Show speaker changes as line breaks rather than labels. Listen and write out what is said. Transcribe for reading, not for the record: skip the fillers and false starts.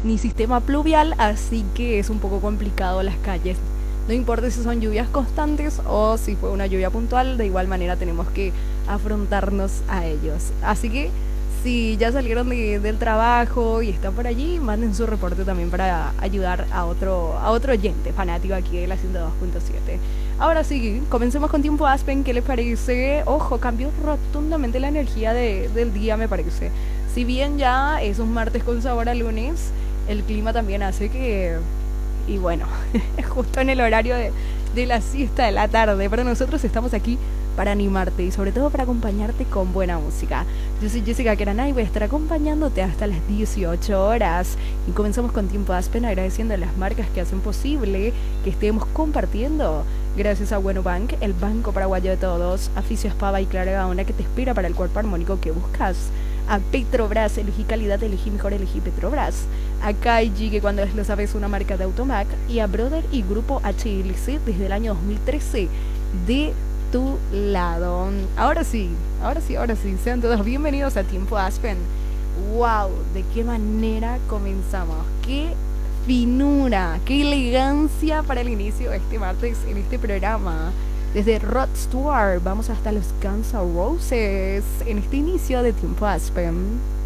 ni sistema pluvial, así que es un poco complicado las calles. No importa si son lluvias constantes o si fue una lluvia puntual, de igual manera tenemos que afrontarnos a ellos. Así que si ya salieron del trabajo y están por allí, manden su reporte también para ayudar a otro oyente fanático aquí de la 102.7. Ahora sí, comencemos con Tiempo Aspen. ¿Qué les parece? Ojo, cambió rotundamente la energía del día, me parece. Si bien ya es un martes con sabor a lunes, el clima también hace que... Y bueno, justo en el horario de la siesta de la tarde, pero nosotros estamos aquí para animarte y sobre todo para acompañarte con buena música. Yo soy Jessica Queraná y voy a estar acompañándote hasta las 18 horas. Y comenzamos con Tiempo Aspen agradeciendo a las marcas que hacen posible que estemos compartiendo. Gracias a Bueno Bank, el banco paraguayo de todos, a Fisio Espava y Clara Gaona que te espera para el cuerpo armónico que buscas. A Petrobras, elegí calidad, elegí mejor, elegí Petrobras. A Kaiji, que cuando es lo sabes una marca de Automac. Y a Brother y Grupo HLC desde el año 2013 de tu lado. Ahora sí, ahora sí, ahora sí. Sean todos bienvenidos a Tiempo Aspen. ¡Wow! ¿De qué manera comenzamos? ¡Qué finura! ¡Qué elegancia para el inicio de este martes en este programa! Desde Rod Stewart vamos hasta los Guns N' Roses en este inicio de Tiempo Aspen.